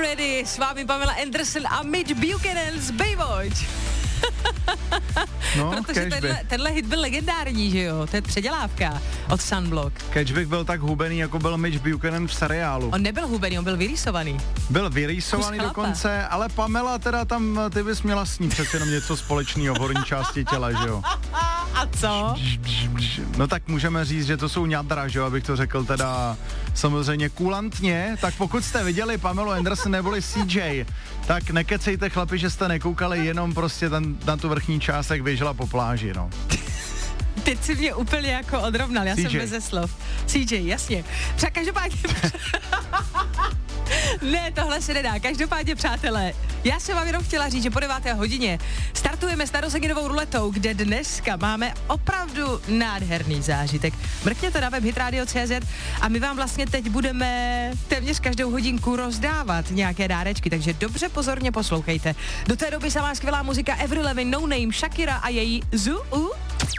Comedy, s vámi Pamela Anderson a Mitch Buchanan z Baywatch. No, protože tenhle hit byl legendární, že jo? To je předělávka od Sunblock. Kež bych byl tak hubený, jako byl Mitch Buchanan v seriálu. On nebyl hubený, on byl vyrýsovaný. Byl vyrýsovaný dokonce, ale Pamela teda tam, ty bys měla s ní přece jenom něco společného v horní části těla, že jo? A co? No tak můžeme říct, že to jsou ňadra, že jo, abych to řekl teda samozřejmě kulantně. Tak pokud jste viděli Pamelu Anderson neboli CJ, tak nekecejte chlapi, že jste nekoukali jenom prostě na tu vrchní část, jak běžela po pláži, no. Teď si mě úplně jako odrovnal, já CJ. jsem beze slov. CJ, jasně. Každopádně... Ne, tohle se nedá. Každopádně, přátelé, já jsem vám jenom chtěla říct, že po 9. hodině startujeme s narozeninovou ruletou, kde dneska máme opravdu nádherný zážitek. Mrkněte na web hitradio.cz a my vám vlastně teď budeme téměř každou hodinku rozdávat nějaké dárečky, takže dobře pozorně poslouchejte. Do té doby samá skvělá muzika Avril Lavigne, No Name, Shakira a její Zoo.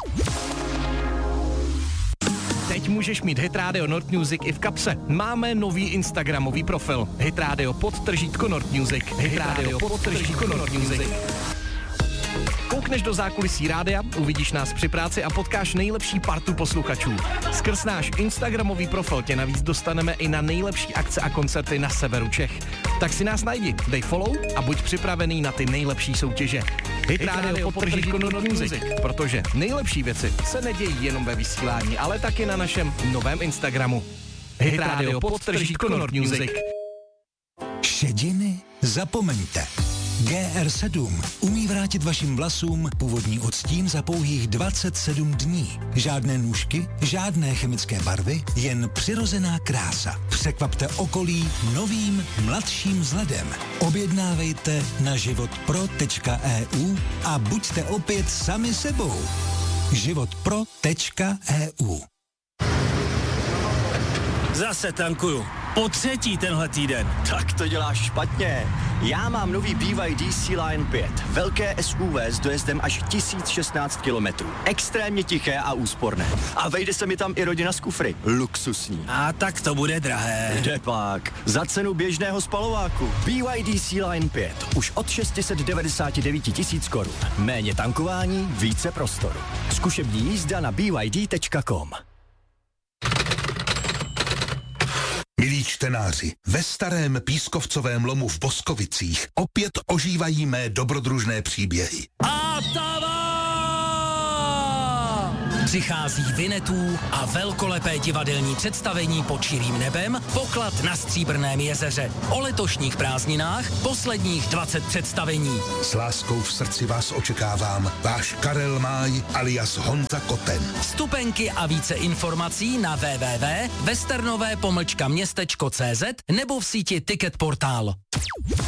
Teď můžeš mít Hit Radio Nord Music i v kapse. Máme nový instagramový profil. Hit Radio _ Nord Music. Hit Radio _ Nord Music. Koukneš do zákulisí rádia, uvidíš nás při práci a potkáš nejlepší partu posluchačů. Skrz náš instagramový profil tě navíc dostaneme i na nejlepší akce a koncerty na severu Čech. Tak si nás najdi, dej follow a buď připravený na ty nejlepší soutěže. Hit Radio _ Nord Music, protože nejlepší věci se nedějí jenom ve vysílání, ale taky na našem novém Instagramu. Hit Radio _ Nord Music. Šediny zapomeňte. GR7 umí vrátit vašim vlasům původní odstín za pouhých 27 dní. Žádné nůžky, žádné chemické barvy, jen přirozená krása. Překvapte okolí novým, mladším vzhledem. Objednávejte na životpro.eu a buďte opět sami sebou. životpro.eu. Zase tankuju. Po třetí tenhle týden. Tak to děláš špatně. Já mám nový BYD C-Line 5. Velké SUV s dojezdem až 1016 km. Extrémně tiché a úsporné. A vejde se mi tam i rodina z kufry. Luxusní. A tak to bude drahé. Kde pak? Za cenu běžného spalováku. BYD C-Line 5. Už od 699 000 korun. Méně tankování, více prostoru. Zkušební jízda na byd.com. Milí čtenáři, ve starém pískovcovém lomu v Boskovicích opět ožívají mé dobrodružné příběhy. Přichází Vinetů a velkolepé divadelní představení Pod širým nebem, Poklad na Stříbrném jezeře. O letošních prázdninách posledních 20 představení. S láskou v srdci vás očekávám, váš Karel Máj alias Honza Koten. Vstupenky a více informací na www.westernové-městečko.cz nebo v síti Ticket Portál.